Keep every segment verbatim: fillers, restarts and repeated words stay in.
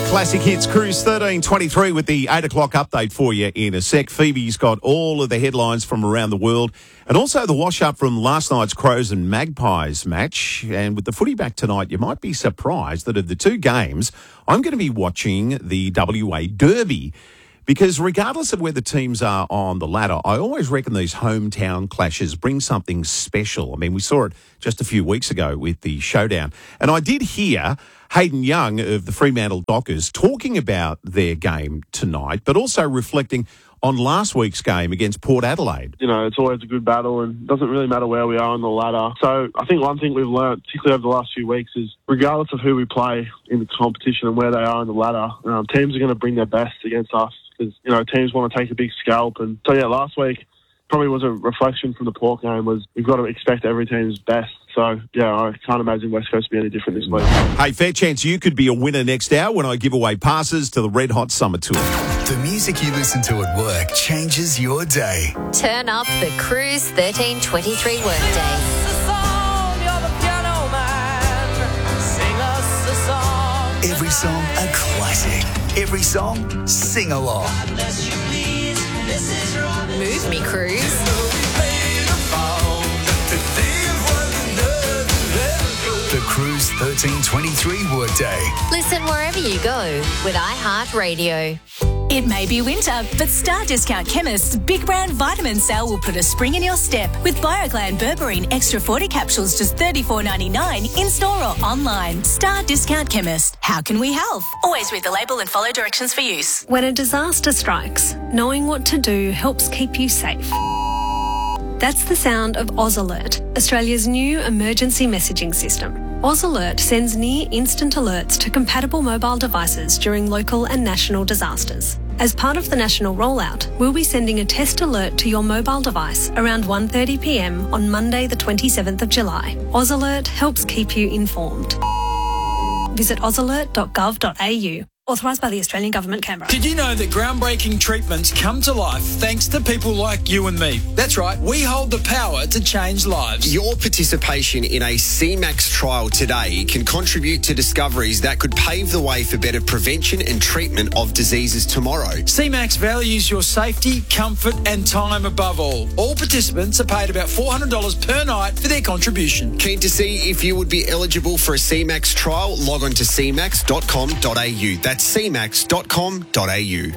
Classic Hits Cruise thirteen twenty-three with the eight o'clock update for you in a sec. Phoebe's got all of the headlines from around the world and also the wash-up from last night's Crows and Magpies match. And with the footy back tonight, you might be surprised that of the two games, I'm going to be watching the W A Derby. Because regardless of where the teams are on the ladder, I always reckon these hometown clashes bring something special. I mean, we saw it just a few weeks ago with the showdown. And I did hear Hayden Young of the Fremantle Dockers talking about their game tonight, but also reflecting on last week's game against Port Adelaide. You know, it's always a good battle and it doesn't really matter where we are on the ladder. So I think one thing we've learned, particularly over the last few weeks, is regardless of who we play in the competition and where they are on the ladder, um, teams are going to bring their best against us. Because, you know, teams want to take a big scalp. And so, yeah, last week probably was a reflection from the Port game was we've got to expect every team's best. So, yeah, I can't imagine West Coast will be any different this week. Hey, fair chance you could be a winner next hour when I give away passes to the Red Hot Summer Tour. The music you listen to at work changes your day. Turn up the Cruise thirteen twenty-three workday. Every song a classic. Every song, sing along. Move me, Cruise. The Cruise thirteen twenty-three workday. Listen wherever you go with iHeartRadio. It may be winter, but Star Discount Chemist's Big Brand Vitamin Sale will put a spring in your step with BioGlan Berberine Extra forty capsules just thirty-four ninety-nine in store or online. Star Discount Chemist. How can we help? Always read the label and follow directions for use. When a disaster strikes, knowing what to do helps keep you safe. That's the sound of Oz Alert, Australia's new emergency messaging system. Oz Alert sends near instant alerts to compatible mobile devices during local and national disasters. As part of the national rollout, we'll be sending a test alert to your mobile device around one thirty p m on Monday the twenty-seventh of July. Oz Alert helps keep you informed. Visit oz alert dot gov dot a u. Authorised by the Australian Government, Canberra. Did you know that groundbreaking treatments come to life thanks to people like you and me? That's right, we hold the power to change lives. Your participation in a C MAX trial today can contribute to discoveries that could pave the way for better prevention and treatment of diseases tomorrow. C MAX values your safety, comfort and time above all. All participants are paid about four hundred dollars per night for their contribution. Keen to see if you would be eligible for a C MAX trial? Log on to c max dot com dot a u. That's c max dot com dot a u.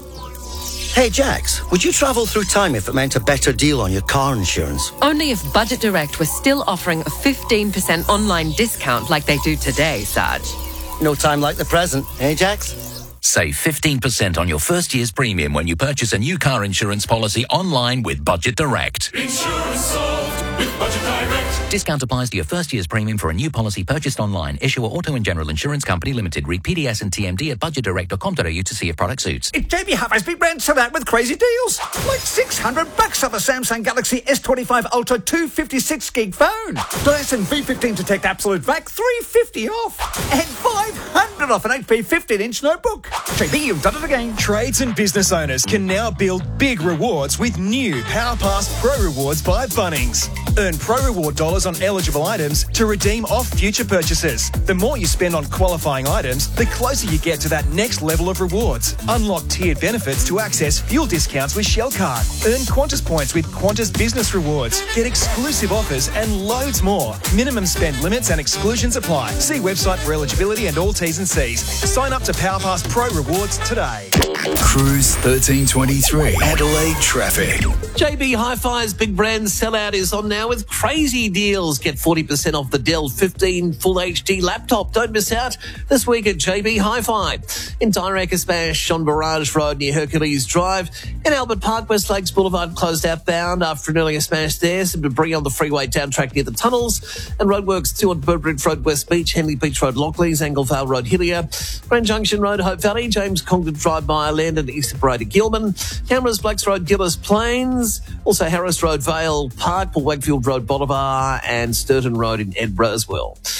Hey Jax, would you travel through time if it meant a better deal on your car insurance? Only if Budget Direct was still offering a fifteen percent online discount like they do today, Sarge. No time like the present, eh Jax? Save fifteen percent on your first year's premium when you purchase a new car insurance policy online with Budget Direct. Insurance solved with Budget Direct. Discount applies to your first year's premium for a new policy purchased online. Issuer Auto and General Insurance Company Limited. Read P D S and T M D at budget direct dot com dot a u to see if product suits. It's J B Hi-Fi's Big Brand sell out with crazy deals. Like six hundred bucks off a Samsung Galaxy S twenty-five Ultra two fifty-six gig phone. Dyson V fifteen Detect Absolute Vac three fifty off. And five hundred off an H P fifteen inch notebook. J B, you've done it again. Trades and business owners can now build big rewards with new PowerPass Pro Rewards by Bunnings. Earn Pro Reward dollars on eligible items to redeem off future purchases. The more you spend on qualifying items, the closer you get to that next level of rewards. Unlock tiered benefits to access fuel discounts with Shell Card. Earn Qantas points with Qantas Business Rewards. Get exclusive offers and loads more. Minimum spend limits and exclusions apply. See website for eligibility and all T's and C's. Sign up to PowerPass Pro Rewards today. Cruise thirteen twenty-three. Adelaide traffic. J B Hi-Fi's Big Brand sellout is on now with crazy deals. Get forty percent off the Dell fifteen Full H D laptop. Don't miss out this week at J B Hi-Fi. In Direct Smash on Barrage Road near Hercules Drive. In Albert Park, West Lakes Boulevard closed outbound after an earlier smash there. Some debris on the freeway down track near the tunnels. And roadworks two on Burbridge Road West Beach, Henley Beach Road Lockleys, Anglevale Road Hillier, Grand Junction Road Hope Valley, James Congdon Drive by Land and East Parade Gilman, Cameras Blacks Road Gillis Plains, also Harris Road Vale Park, Paul Wakefield Road Bolivar and Sturton Road in Edinburgh as well.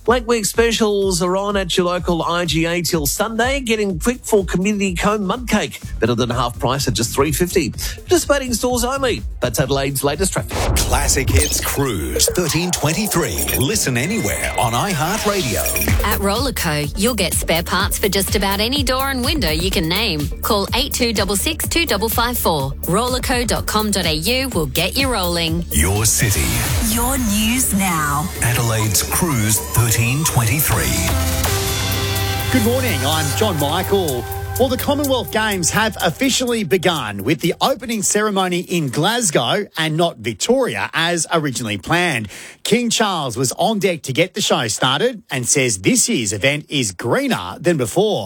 Lake Week specials are on at your local I G A till Sunday. Getting quick for Community Cone Mud Cake. Better than half price at just three dollars fifty. Participating stores only. That's Adelaide's latest traffic. Classic Hits Cruise thirteen twenty-three. Listen anywhere on iHeartRadio. At Rollerco, you'll get spare parts for just about any door and window you can name. Call eight two six six, two five five four. rollerco dot com dot a u will get you rolling. Your city. Your news now. Adelaide's Cruise thirteen twenty-three. Good morning, I'm John Michael. Well, the Commonwealth Games have officially begun with the opening ceremony in Glasgow and not Victoria as originally planned. King Charles was on deck to get the show started and says this year's event is greener than before.